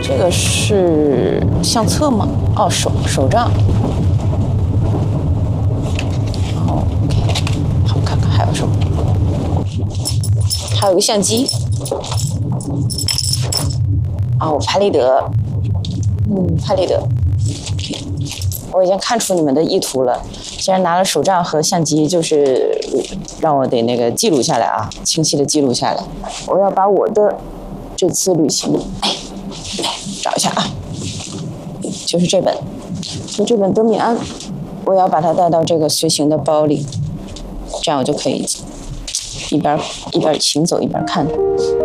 这个是相册吗？哦，手账。哦 ，OK， 好，看看还有什么？还有一个相机。哦，拍立得。拍立得。我已经看出你们的意图了。既然拿了手账和相机，就是让我得那个记录下来啊，清晰的记录下来。我要把我的这次旅行，找一下啊，就是这本，就这本德米安，我要把它带到这个随行的包里，这样我就可以一边行走一边看。